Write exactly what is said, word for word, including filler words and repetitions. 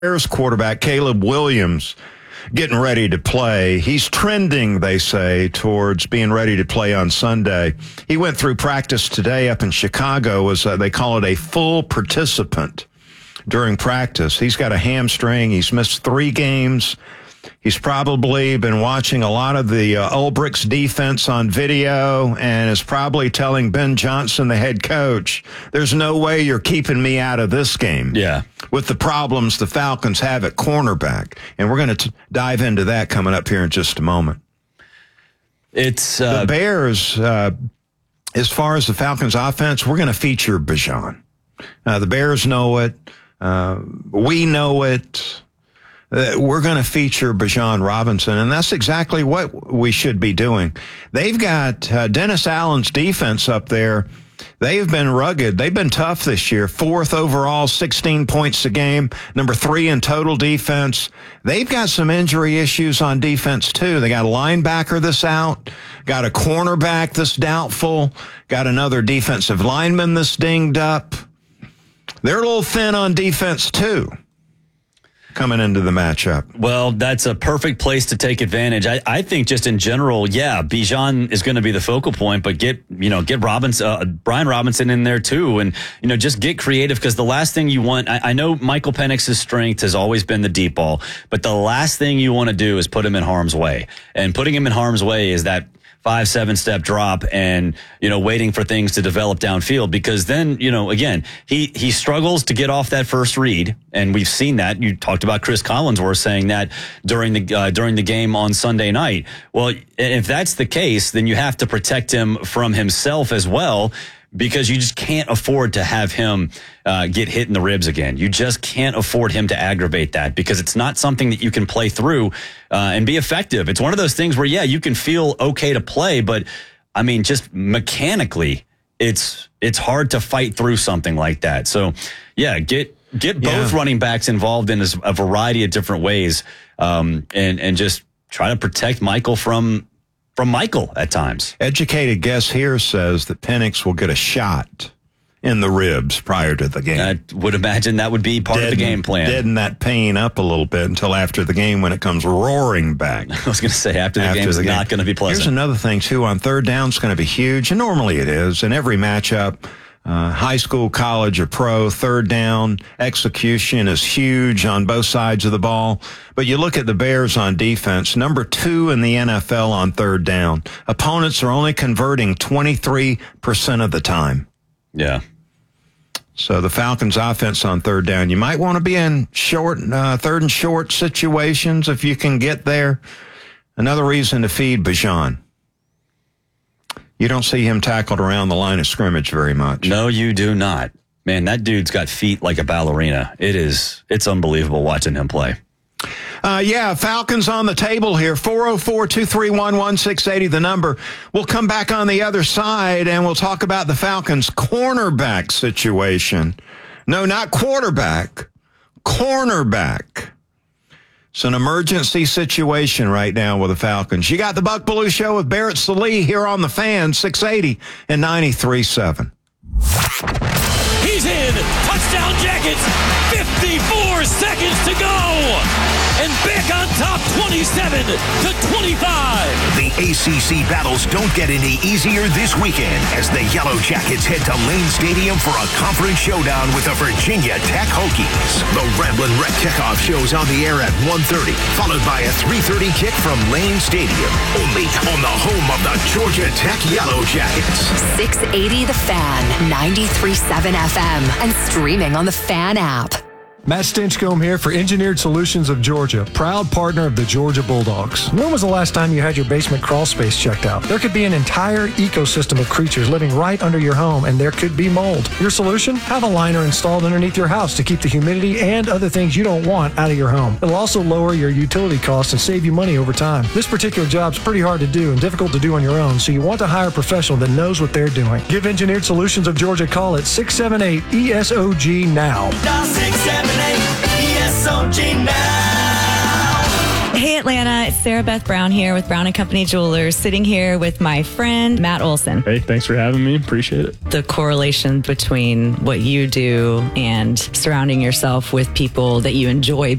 Bears quarterback Caleb Williams getting ready to play. He's trending, they say, towards being ready to play on Sunday. He went through practice today up in Chicago as uh, they call it a full participant during practice. He's got a hamstring. He's missed three games. He's probably been watching a lot of the uh, Ulbricht's defense on video and is probably telling Ben Johnson, the head coach, there's no way you're keeping me out of this game. Yeah. With the problems the Falcons have at cornerback. And we're going to dive into that coming up here in just a moment. It's uh, the Bears, uh, as far as the Falcons offense, we're going to feature Bijan. Uh, the Bears know it. Uh, we know it. Uh, we're going to feature Bijan Robinson, and that's exactly what we should be doing. They've got uh, Dennis Allen's defense up there. They've been rugged. They've been tough this year. Fourth overall, sixteen points a game, number three in total defense. They've got some injury issues on defense, too. They got a linebacker that's out, got a cornerback that's doubtful, got another defensive lineman that's dinged up. They're a little thin on defense, too, coming into the matchup. Well, that's a perfect place to take advantage. I, I think just in general, yeah, Bijan is going to be the focal point, but get, you know, get Robinson, uh, Brian Robinson in there too. And, you know, just get creative, because the last thing you want, I, I know Michael Penix's strength has always been the deep ball, but the last thing you want to do is put him in harm's way. And putting him in harm's way is that five, seven step drop and, you know, waiting for things to develop downfield, because then, you know, again, he, he struggles to get off that first read. And we've seen that. You talked about Chris Collinsworth saying that during the, uh, during the game on Sunday night. Well, if that's the case, then you have to protect him from himself as well, because you just can't afford to have him uh, get hit in the ribs again. You just can't afford him to aggravate that, because it's not something that you can play through uh, and be effective. It's one of those things where, yeah, you can feel okay to play, but, I mean, just mechanically, it's it's hard to fight through something like that. So, yeah, get get both yeah. running backs involved in a variety of different ways, um, and, and just try to protect Michael from from Michael at times. Educated guess here says that Penix will get a shot in the ribs prior to the game. I would imagine that would be part deaden, of the game plan. Deaden that pain up a little bit until after the game when it comes roaring back. I was going to say, after the after game is the not game. going to be pleasant. Here's another thing, too. On third down, it's going to be huge, and normally it is. In every matchup, uh, high school, college, or pro, third down execution is huge on both sides of the ball. But you look at the Bears on defense, number two in the N F L on third down. Opponents are only converting twenty-three percent of the time. Yeah. So the Falcons' offense on third down, you might want to be in short, uh, third and short situations if you can get there. Another reason to feed Bijan. You don't see him tackled around the line of scrimmage very much. No, you do not. Man, that dude's got feet like a ballerina. It is, it's unbelievable watching him play. Uh, yeah, Falcons on the table here. four oh four, two three one, one six eight zero, the number. We'll come back on the other side, and we'll talk about the Falcons' cornerback situation. No, not quarterback. Cornerback. It's an emergency situation right now with the Falcons. You got the Buck Belue Show with Barrett Sallee here on the Fan, six eighty and ninety-three point seven. He's in. Touchdown Jackets. fifty-four seconds to go. And back on top twenty-seven to twenty-five. The A C C battles don't get any easier this weekend as the Yellow Jackets head to Lane Stadium for a conference showdown with the Virginia Tech Hokies. The Ramblin' Wreck kickoff shows on the air at one thirty, followed by a three thirty kick from Lane Stadium. Only on the home of the Georgia Tech Yellow Jackets. six eighty The Fan, ninety-three point seven F M, and streaming on the Fan app. Matt Stinchcomb here for Engineered Solutions of Georgia, proud partner of the Georgia Bulldogs. When was the last time you had your basement crawl space checked out? There could be an entire ecosystem of creatures living right under your home, and there could be mold. Your solution? Have a liner installed underneath your house to keep the humidity and other things you don't want out of your home. It'll also lower your utility costs and save you money over time. This particular job's pretty hard to do and difficult to do on your own, so you want to hire a professional that knows what they're doing. Give Engineered Solutions of Georgia a call at six seven eight E S O G now. six seven eight E S O G now. Hey, Atlanta. It's Sarah Beth Brown here with Brown and Company Jewelers, sitting here with my friend Matt Olson. Hey, thanks for having me. Appreciate it. The correlation between what you do and surrounding yourself with people that you enjoy